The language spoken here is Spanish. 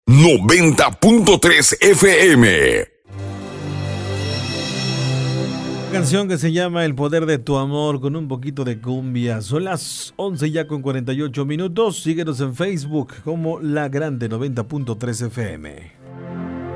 90.3 FM. Canción que se llama El Poder de Tu Amor, con un poquito de cumbia. Son las 11 ya con 48 minutos. Síguenos en Facebook como La Grande 90.3 FM.